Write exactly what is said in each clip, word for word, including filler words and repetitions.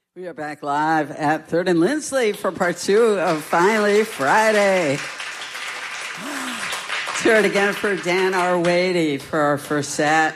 We are back live at Third and Lindsley for part two of Finally Friday. Let's hear it again for Dan Arwady for our first set.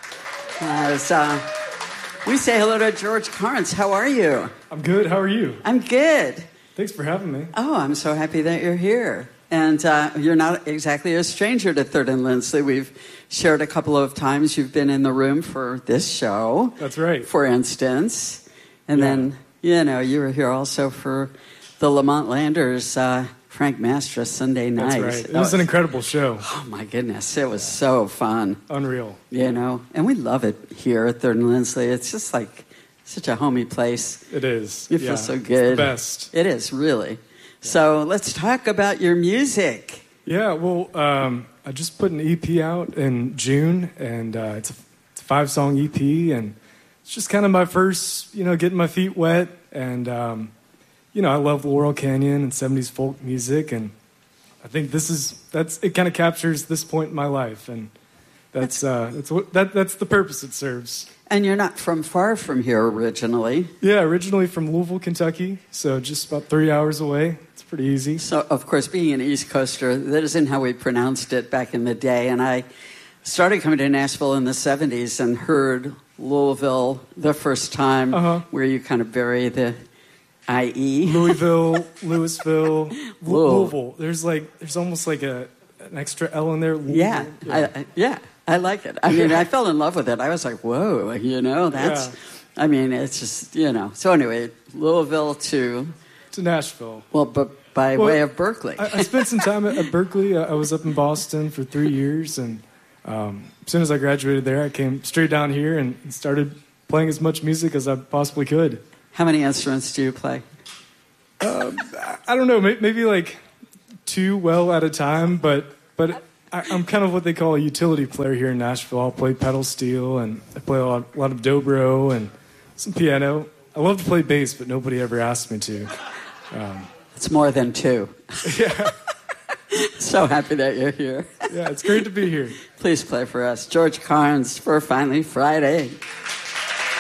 As uh, we say hello to George Carnes. How are you? I'm good. How are you? I'm good. Thanks for having me. Oh, I'm so happy that you're here. And uh, you're not exactly a stranger to Third and Lindsley. We've shared a couple of times. You've been in the room for this show. That's right. For instance. And yeah. then, you know, you were here also for the Lamont Landers, uh, Frank Mastra Sunday night. That's right. It was an incredible show. Oh, my goodness. It was so fun. Unreal. You know, and we love it here at Third and Lindsley. It's just like such a homey place. It is. You feel yeah, so good. It's the best. It is, really. Yeah. So let's talk about your music. Yeah, well, um, I just put an E P out in June, and uh, it's, a, it's a five-song E P, and it's just kind of my first, you know, getting my feet wet. And, um, you know, I love Laurel Canyon and seventies folk music. And I think this is, that's, it kind of captures this point in my life. And that's, uh, that's what, that, that's the purpose it serves. And you're not from far from here originally. Yeah, originally from Louisville, Kentucky. So just about three hours away. It's pretty easy. So, of course, being an East Coaster, that isn't how we pronounced it back in the day. And I started coming to Nashville in the seventies and heard Louisville the first time, uh-huh. where you kind of bury the I E. Louisville, Louisville, Louisville. There's like, there's almost like a an extra L in there. Yeah, yeah. I, I, yeah, I like it. I mean, I fell in love with it. I was like, whoa, you know, that's, yeah. I mean, it's just, you know. So anyway, Louisville to... To Nashville. Well, but by well, way of Berkeley. I, I spent some time at, at Berkeley. I, I was up in Boston for three years, and um, as soon as I graduated there, I came straight down here and started playing as much music as I possibly could. How many instruments do you play? Um, I don't know, maybe like two well at a time, but but I, I'm kind of what they call a utility player here in Nashville. I'll play pedal steel, and I play a lot, a lot of dobro and some piano. I love to play bass, but nobody ever asked me to. Um, it's more than two. Yeah. So happy that you're here. Yeah, it's great to be here. Please play for us. George Carnes for Finally Friday.